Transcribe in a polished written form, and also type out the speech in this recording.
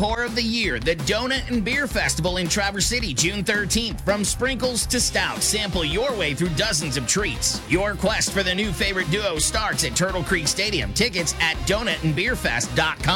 pour of the year, the Donut and Beer Festival in Traverse City, June 13th. From sprinkles to stouts, sample your way through dozens of treats. Your quest for the new favorite duo starts at Turtle Creek Stadium. Tickets at donutandbeerfest.com.